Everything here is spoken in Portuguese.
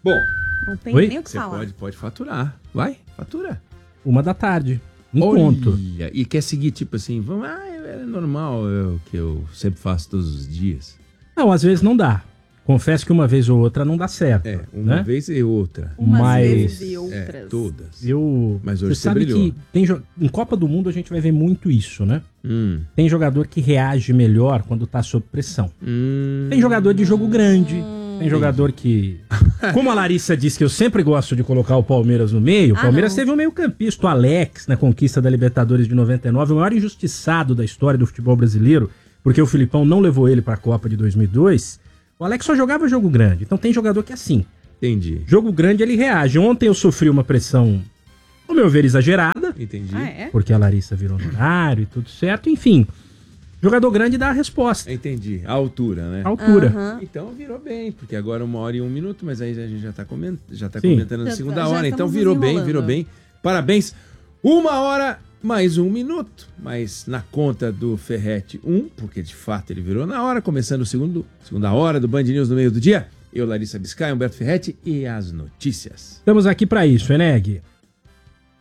Bom, Não tem Oi? nem o que você falar. pode faturar. Vai, fatura. 1h da tarde. Um Olha, ponto. E quer seguir, tipo assim, vamos, é normal, que eu sempre faço todos os dias. Não, às vezes não dá. Confesso que uma vez ou outra não dá certo. Uma né? vez e outra. Umas Mas- vezes e outras. Todas. Você Mas hoje você sabe brilhou. que em Copa do Mundo a gente vai ver muito isso, né? Hum. Tem jogador que reage melhor quando tá sob pressão. Tem jogador de jogo grande. Tem jogador que... Como a Larissa disse que eu sempre gosto de colocar o Palmeiras no meio, o Palmeiras não. teve um meio-campista, o Alex, na conquista da Libertadores de 99, o maior injustiçado da história do futebol brasileiro, porque o Filipão não levou ele pra Copa de 2002. O Alex só jogava jogo grande. Então tem jogador que é assim. Entendi. Jogo grande ele reage. Ontem eu sofri uma pressão, ao meu ver, exagerada, Entendi. Ah, é? porque a Larissa virou no horário e tudo certo. Enfim, jogador grande dá a resposta. Entendi. A altura, né? A altura. Aham. Então virou bem, porque agora 1h e 1 minuto, mas aí a gente já tá Sim. comentando na Já- segunda já hora. Então estamos virou bem, desenrolando. virou bem. Parabéns. 1h mais 1 minuto, mas na conta do Ferretti 1, porque de fato ele virou na hora, começando segunda hora do Band News no meio do dia. Eu, Larissa Biscay, Humberto Ferretti e as notícias. Estamos aqui pra isso, Eneg.